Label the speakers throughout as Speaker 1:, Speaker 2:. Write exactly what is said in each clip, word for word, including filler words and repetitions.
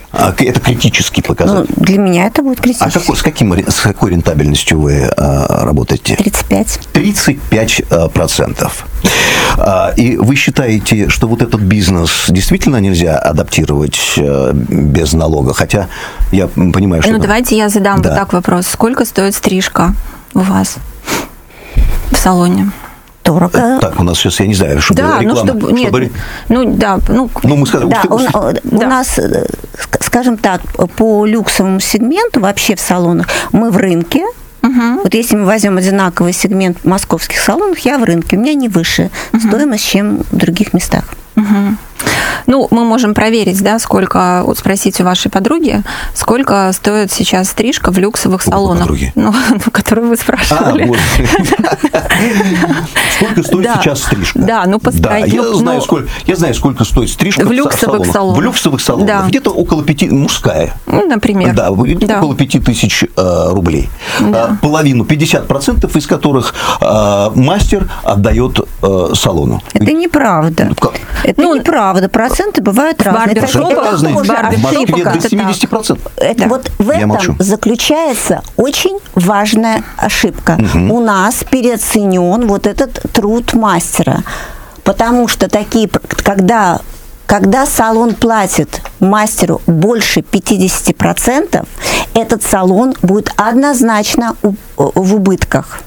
Speaker 1: А это критический показатель?
Speaker 2: Ну, для меня это будет критический.
Speaker 1: А какой, с, каким, с какой рентабельностью вы а, работаете?
Speaker 2: тридцать пять.
Speaker 1: тридцать пять процентов. А, и вы считаете, что вот этот бизнес действительно нельзя адаптировать а, без налога? Хотя я понимаю, что...
Speaker 3: Ну, это... давайте я задам
Speaker 1: да.
Speaker 3: вот так вопрос. Сколько стоит стрижка у вас в салоне?
Speaker 2: Дорого.
Speaker 1: Так, у нас сейчас, я не знаю, чтобы
Speaker 3: да,
Speaker 1: реклама...
Speaker 3: Ну, чтобы, нет,
Speaker 1: чтобы...
Speaker 3: ну, да, ну...
Speaker 1: Ну, мы сказали...
Speaker 2: Да,
Speaker 1: что...
Speaker 2: у,
Speaker 3: да.
Speaker 2: у нас, скажем так, по люксовому сегменту вообще в салонах мы в рынке. Угу. Вот если мы возьмем одинаковый сегмент в московских салонах, я в рынке, у меня не выше угу. стоимость, чем в других местах.
Speaker 3: Угу. Ну, мы можем проверить, да, сколько, вот спросить у вашей подруги, сколько стоит сейчас стрижка в люксовых салонах. Ну, которую вы спрашивали.
Speaker 1: Сколько стоит сейчас стрижка?
Speaker 3: Да, ну, по
Speaker 1: стране. Я знаю, сколько стоит стрижка
Speaker 3: в люксовых салонах.
Speaker 1: В люксовых салонах. Где-то около пяти, мужская.
Speaker 3: Например.
Speaker 1: Да, около пяти тысяч рублей. Половину, пятьдесят процентов из которых мастер отдает салону.
Speaker 2: Это неправда. Это неправда. Проценты бывают разные.
Speaker 1: Это разные. В Москве до семьдесят процентов.
Speaker 2: Это вот в этом молчу. заключается очень важная ошибка. Угу. У нас переоценен вот этот труд мастера. Потому что такие, когда, когда салон платит мастеру больше пятьдесят процентов, этот салон будет однозначно в убытках.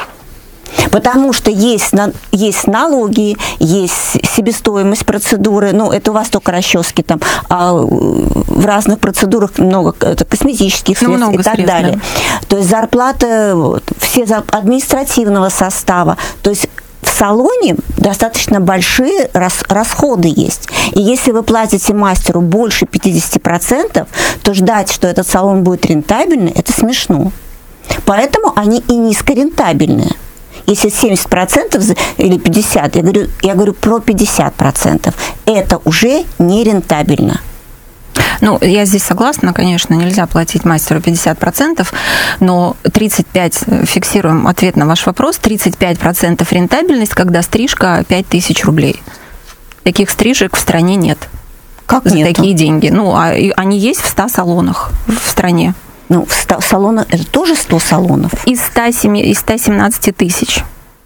Speaker 2: Потому что есть, есть налоги, есть себестоимость процедуры, ну, это у вас только расчески там, а в разных процедурах много косметических средств ну, и так средств, далее. Да. То есть зарплата вот, все административного состава, то есть в салоне достаточно большие расходы есть. И если вы платите мастеру больше пятьдесят процентов, то ждать, что этот салон будет рентабельный, это смешно. Поэтому они и низкорентабельные. Если семьдесят процентов или пятьдесят процентов, я говорю, я говорю про пятьдесят процентов, это уже нерентабельно.
Speaker 3: Ну, я здесь согласна, конечно, нельзя платить мастеру пятьдесят процентов, но тридцать пять процентов, фиксируем ответ на ваш вопрос, тридцать пять процентов рентабельность, когда стрижка пять тысяч рублей. Таких стрижек в стране нет.
Speaker 2: Как
Speaker 3: за
Speaker 2: нету?
Speaker 3: Такие деньги. Ну, а они есть в ста салонах в стране.
Speaker 2: Ну, салонах, это тоже сто салонов.
Speaker 3: Из ста семнадцати тысяч.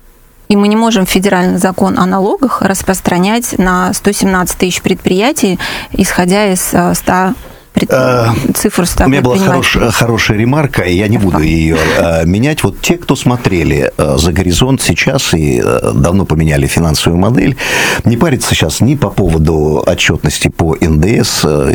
Speaker 3: И мы не можем федеральный закон о налогах распространять на сто семнадцать тысяч предприятий, исходя из ста пред... цифр ста.
Speaker 1: У меня была хорош, хорошая ремарка, и я не буду ее а, менять. Вот те, кто смотрели а, «За горизонт» сейчас и а, давно поменяли финансовую модель, не парятся сейчас ни по поводу отчетности по эн дэ эс а,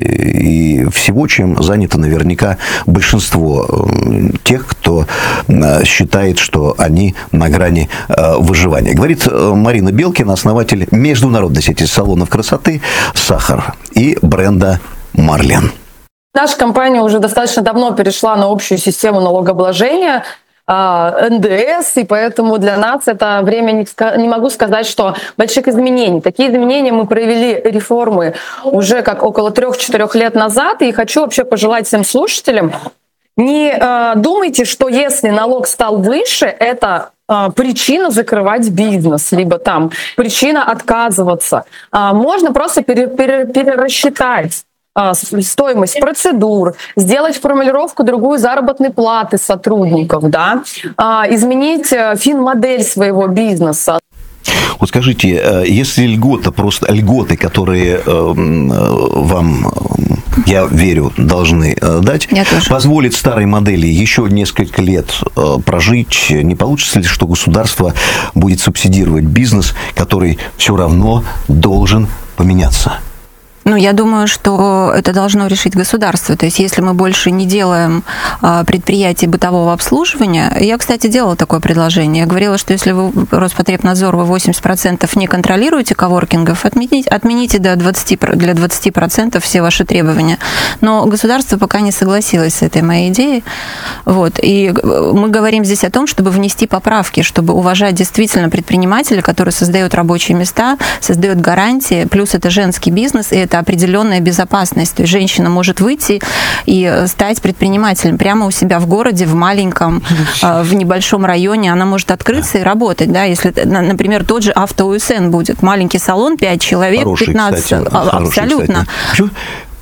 Speaker 1: и всего, чем занято наверняка большинство а, тех, кто а, считает, что они на грани а, выживания. Говорит а, Марина Белкина, основатель международной сети салонов красоты «Сахар» и бренда «Марлен».
Speaker 4: Наша компания уже достаточно давно перешла на общую систему налогообложения, эн дэ эс, и поэтому для нас это время, не могу сказать, что больших изменений. Такие изменения мы провели реформы уже как около трех-четырех лет назад, и хочу вообще пожелать всем слушателям, не э, думайте, что если налог стал выше, это э, причина закрывать бизнес, либо там причина отказываться. Э, можно просто пере, пере, перерасчитать стоимость процедур, сделать формулировку другую заработной платы сотрудников, да, изменить финмодель своего бизнеса.
Speaker 1: Вот скажите, если льгота, просто льготы, которые вам, я верю, должны дать, позволит старой модели еще несколько лет прожить, не получится ли, что государство будет субсидировать бизнес, который все равно должен поменяться?
Speaker 3: Ну, я думаю, что это должно решить государство. То есть, если мы больше не делаем предприятий бытового обслуживания... Я, кстати, делала такое предложение. Я говорила, что если вы, Роспотребнадзор, вы восемьдесят процентов не контролируете коворкингов, отмените, отмените до двадцати, для двадцати процентов все ваши требования. Но государство пока не согласилось с этой моей идеей. Вот. И мы говорим здесь о том, чтобы внести поправки, чтобы уважать действительно предпринимателя, который создает рабочие места, создает гарантии, плюс это женский бизнес, и это определенная безопасность. То есть женщина может выйти и стать предпринимателем прямо у себя в городе, в маленьком, в небольшом районе. Она может открыться и работать. Да? Если, например, тот же АвтоУСН будет. Маленький салон, пять человек, хороший, пятнадцать. Кстати, абсолютно.
Speaker 1: Хороший,